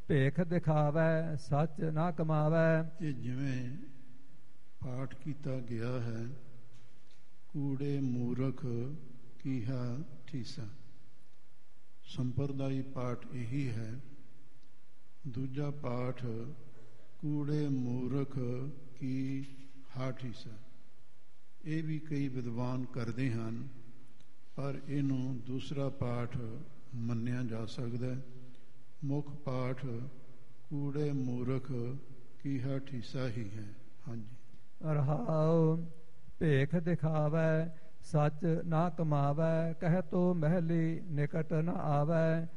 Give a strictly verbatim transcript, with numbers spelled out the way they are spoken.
ਭੇਖ ਦਿਖਾਵੈ ਸੱਚ ਨਾ ਕਮਾਵੈ। ਇਹ ਜਿਵੇਂ ਪਾਠ ਕੀਤਾ ਗਿਆ ਹੈ, ਕੂੜੇ ਮੂਰਖ ਕੀਹਾ ਠੀਸਾ। ਸੰਪਰਦਾਈ ਪਾਠ ਇਹੀ ਹੈ। ਦੂਜਾ ਪਾਠ ਕੂੜੇ ਮੂਰਖ ਕੀ ਹਾਠੀਸਾ, ਇਹ ਵੀ ਕਈ ਵਿਦਵਾਨ ਕਰਦੇ ਹਨ, ਪਰ ਇਹਨੂੰ ਦੂਸਰਾ ਪਾਠ ਮੰਨਿਆ ਜਾ ਸਕਦਾ। ਮੁੱਖ ਪਾਠ ਕੂੜੇ ਮੂਰਖ ਕੀ ਹਾਠੀਸਾ ਹੀ ਹੈ। ਹਾਂਜੀ। ਰਹਾਉ ਭੇਖ ਦਿਖਾਵੈ ਸੱਚ ਨਾ ਕਮਾਵੈ, ਕਹਿ ਤੋ ਮਹਿਲੀ ਨਿਕਟ ਨ ਆਵੈ।